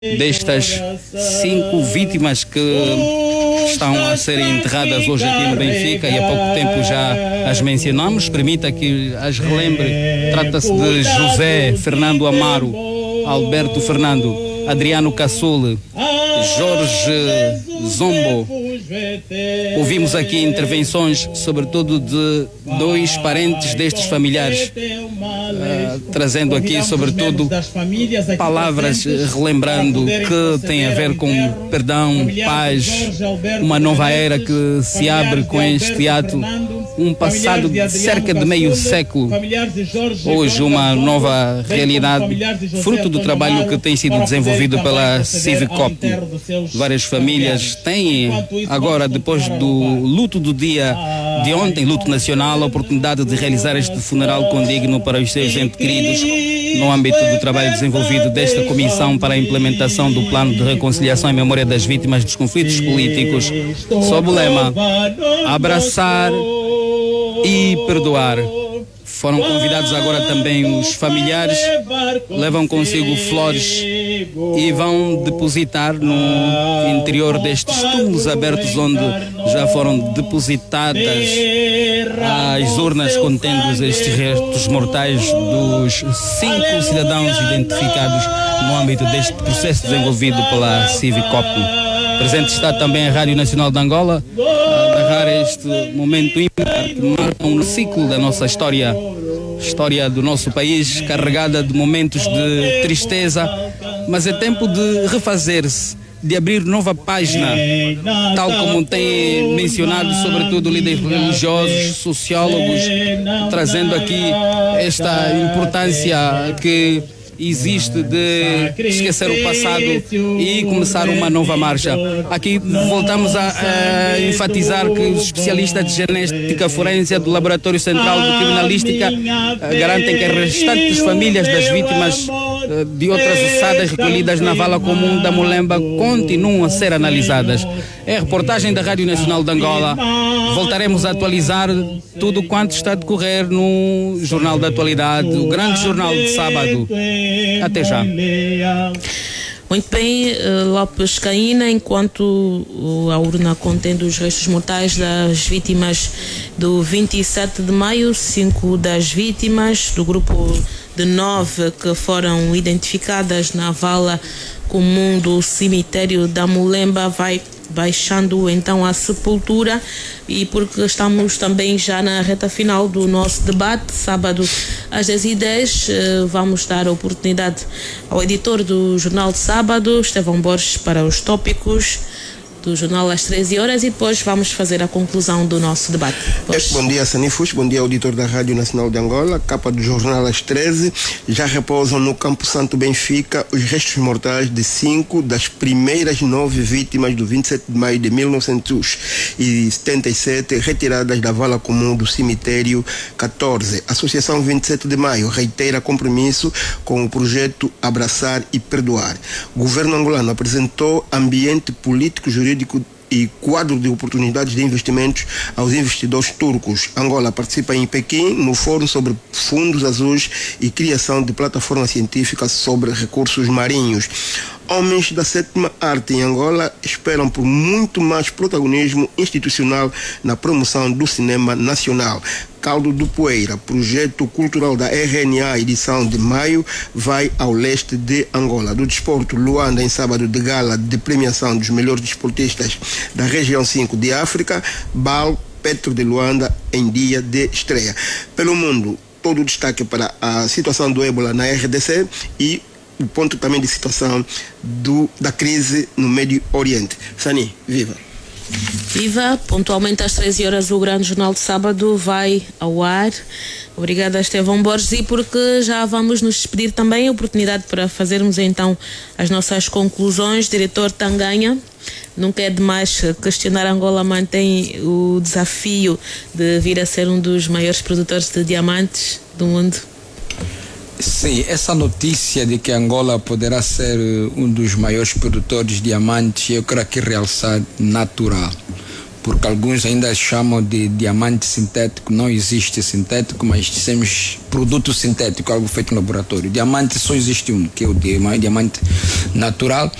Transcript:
destas 5 vítimas que estão a ser enterradas hoje aqui no Benfica e há pouco tempo já as mencionamos. Permita que as relembre. Trata-se de José Fernando Amaro, Alberto Fernando, Adriano Caçule, Jorge Zombo. Ouvimos aqui intervenções, sobretudo de 2 parentes destes familiares, trazendo aqui, sobretudo, palavras relembrando que tem a ver com perdão, paz, uma nova era que se abre com este ato, um passado de cerca de meio século, hoje uma nova realidade, fruto do trabalho que tem sido desenvolvido pela Civicop. Várias famílias têm agora, depois do luto do dia de ontem, luto nacional, a oportunidade de realizar este funeral condigno para os seus entes queridos no âmbito do trabalho desenvolvido desta Comissão para a implementação do Plano de Reconciliação em memória das vítimas dos conflitos políticos, sob o lema Abraçar e Perdoar. Foram convidados agora também os familiares, levam consigo flores e vão depositar no interior destes túmulos abertos onde já foram depositadas as urnas contendo estes restos mortais dos 5 cidadãos identificados no âmbito deste processo desenvolvido pela Civicop. Presente está também a Rádio Nacional de Angola, a narrar este momento ímpar que marca um ciclo da nossa história do nosso país, carregada de momentos de tristeza, mas é tempo de refazer-se, de abrir nova página, tal como tem mencionado sobretudo líderes religiosos, sociólogos, trazendo aqui esta importância que existe de esquecer o passado e começar uma nova marcha. Aqui voltamos a enfatizar que os especialistas de genética forense do Laboratório Central de Criminalística garantem que as restantes famílias das vítimas de outras ossadas recolhidas na vala comum da Mulemba continuam a ser analisadas. É a reportagem da Rádio Nacional de Angola. Voltaremos a atualizar tudo quanto está a decorrer no Jornal da Atualidade, o grande jornal de sábado. Até já. Muito bem, Lopes Caína, enquanto a urna contendo os restos mortais das vítimas do 27 de maio, 5 das vítimas do grupo de 9 que foram identificadas na vala comum do cemitério da Mulemba vai baixando então a sepultura, e porque estamos também já na reta final do nosso debate, sábado às 10h10, vamos dar a oportunidade ao editor do Jornal de Sábado, Estevão Borges, para os tópicos do jornal às 13h, e depois vamos fazer a conclusão do nosso debate. Bom dia, Sanifus, bom dia, auditor da Rádio Nacional de Angola. Capa do jornal às 13h, já repousam no Campo Santo Benfica os restos mortais de 5 das primeiras 9 vítimas do 27 de maio de 1977, retiradas da vala comum do cemitério 14. A Associação 27 de Maio reitera compromisso com o projeto Abraçar e Perdoar. O governo angolano apresentou ambiente político, jurídico e quadro de oportunidades de investimentos aos investidores turcos. Angola participa em Pequim no Fórum sobre Fundos Azuis e criação de plataforma científica sobre recursos marinhos. Homens da sétima arte em Angola esperam por muito mais protagonismo institucional na promoção do cinema nacional. Caldo do Poeira, projeto cultural da RNA, edição de maio, vai ao leste de Angola. Do desporto, Luanda em sábado de gala de premiação dos melhores desportistas da região 5 de África. BAL, Petro de Luanda em dia de estreia. Pelo mundo, todo o destaque para a situação do ébola na RDC e o ponto também de situação da crise no Médio Oriente. Sani, viva! Viva! Pontualmente às 13h o grande jornal de sábado vai ao ar. Obrigada, Estevão Borges, e porque já vamos nos despedir também, a oportunidade para fazermos então as nossas conclusões. Diretor Tanganha, nunca é demais questionar. Angola mantém o desafio de vir a ser um dos maiores produtores de diamantes do mundo. Sim, essa notícia de que Angola poderá ser um dos maiores produtores de diamantes, eu quero aqui realçar natural. porque alguns ainda chamam de diamante sintético. Não existe sintético, mas dizemos produto sintético, algo feito no laboratório. Diamante só existe um, que é o diamante natural.